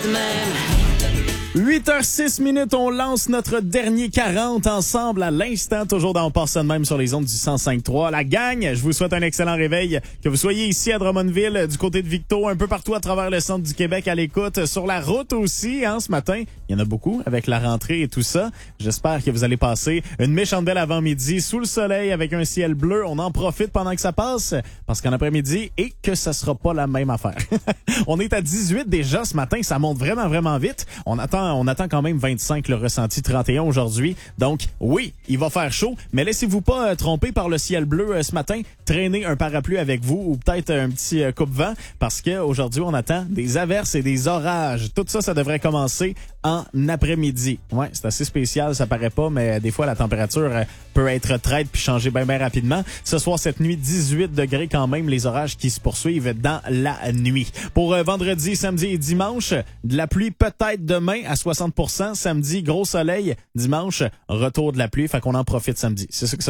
8h06, on lance notre dernier 40 ensemble à l'instant, toujours dans On passe ça de même sur les ondes du 105.3. La gang, je vous souhaite un excellent réveil, que vous soyez ici à Drummondville, du côté de Victo, un peu partout à travers le centre du Québec à l'écoute, sur la route aussi, ce matin. Il y en a beaucoup avec la rentrée et tout ça. J'espère que vous allez passer une méchante belle avant-midi sous le soleil avec un ciel bleu. On en profite pendant que ça passe, parce qu'en après-midi, et que ça sera pas la même affaire. On est à 18 déjà ce matin, ça monte vraiment, vraiment vite. On attend quand même 25, le ressenti 31 aujourd'hui. Donc, oui, il va faire chaud, mais laissez-vous pas tromper par le ciel bleu ce matin. Traînez un parapluie avec vous ou peut-être un petit coupe-vent parce que aujourd'hui on attend des averses et des orages. Tout ça, ça devrait commencer en après-midi. Ouais, c'est assez spécial, ça paraît pas, mais des fois la température peut être traite puis changer bien rapidement. Ce soir, cette nuit, 18 degrés quand même, les orages qui se poursuivent dans la nuit. Pour vendredi, samedi et dimanche, de la pluie peut-être demain à 60%. Samedi, gros soleil. Dimanche, retour de la pluie. Fait qu'on en profite samedi. C'est ça que ça